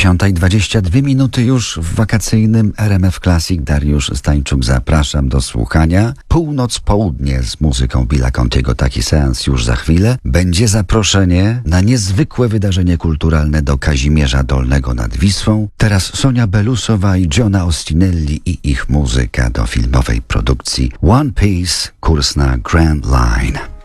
10:22 już w wakacyjnym RMF Classic. Dariusz Stańczuk, zapraszam do słuchania. Północ-południe z muzyką Billa Contiego. Taki seans już za chwilę. Będzie zaproszenie na niezwykłe wydarzenie kulturalne do Kazimierza Dolnego nad Wisłą. Teraz Sonia Belusowa i Johna Ostinelli i ich muzyka do filmowej produkcji One Piece, kurs na Grand Line.